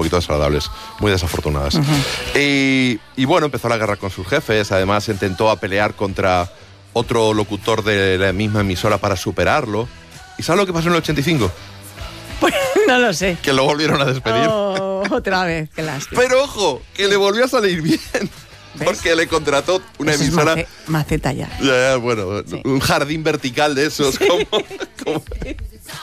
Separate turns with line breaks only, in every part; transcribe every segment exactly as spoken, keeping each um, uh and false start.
poquito desagradables, muy desafortunadas. Uh-huh. Y, y bueno, empezó la guerra con sus jefes, además intentó a pelear contra otro locutor de la misma emisora para superarlo. ¿Y sabes lo que pasó en el ochenta y cinco?
Pues no lo sé.
Que lo volvieron a despedir.
Oh, otra vez, qué lástima.
Pero ojo, que le volvió a salir bien. ¿Ves? Porque le contrató una
Eso
emisora...
Es mace, maceta ya.
Ya, ya, bueno, sí. Un jardín vertical de esos. Sí. Como, como... Ay,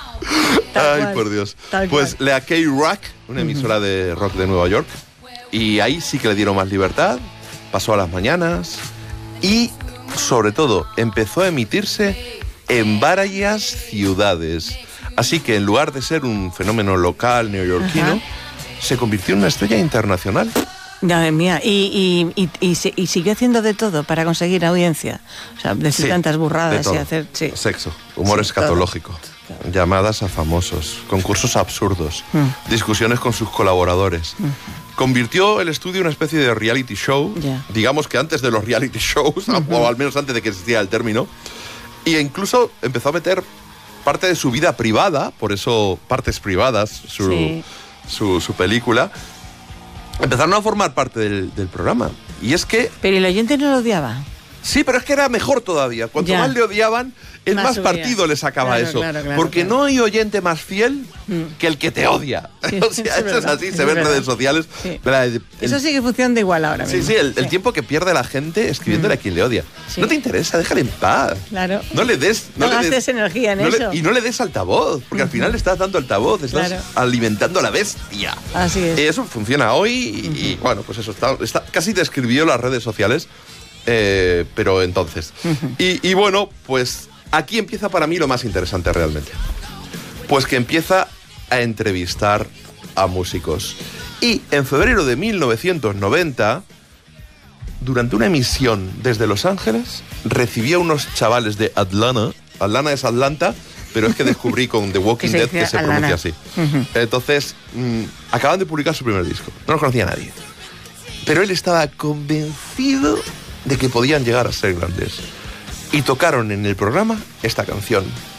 cual,
por Dios. Pues la K-Rock, una emisora uh-huh. de rock de Nueva York. Y ahí sí que le dieron más libertad. Pasó a las mañanas. Y, sobre todo, empezó a emitirse en varias ciudades. Así que en lugar de ser un fenómeno local neoyorquino, uh-huh. se convirtió en una estrella internacional.
Madre mía, y, y, y, y, y siguió haciendo de todo para conseguir audiencia. O sea, decir sí, tantas burradas y hacer... Sí.
Sexo, humor sí, escatológico, todo. Llamadas a famosos, concursos absurdos, mm. discusiones con sus colaboradores. Mm. Convirtió el estudio en una especie de reality show, yeah. digamos que antes de los reality shows, uh-huh. o al menos antes de que existiera el término, e incluso empezó a meter parte de su vida privada, por eso Partes Privadas, su, sí. su, su película, empezaron a formar parte del, del programa. Y es que...
Pero el oyente no lo odiaba.
Sí, pero es que era mejor todavía. Cuanto ya. más le odiaban, es más, más partido le sacaba claro, eso. Claro, claro, Porque claro. no hay oyente más fiel mm. que el que te odia. Sí, o sea, eso es así, es se ve en redes sociales.
Sí. El, eso sigue funcionando igual ahora mismo.
Sí, sí, el, sí. el tiempo que pierde la gente escribiéndole mm. a quien le odia. Sí. No te interesa, déjale en paz.
Claro.
No le des...
No,
No,
no
le
gastes
des,
energía en
no
eso.
Le, y no le des altavoz, porque mm. al final le estás dando altavoz, estás
claro.
alimentando a la bestia.
Así es.
Eso funciona hoy y, mm. y bueno, pues eso, está, está, casi describió las redes sociales. Eh, pero entonces uh-huh. y, y bueno, pues aquí empieza para mí lo más interesante realmente. Pues que empieza a entrevistar a músicos. Y en febrero de mil novecientos noventa, durante una emisión desde Los Ángeles, recibía unos chavales de Atlanta. Atlanta es Atlanta, pero es que descubrí con The Walking Dead que se Atlanta. pronuncia así. Uh-huh. Entonces, mmm, acaban de publicar su primer disco. No los conocía nadie. Pero él estaba convencido de que podían llegar a ser grandes. Y tocaron en el programa esta canción.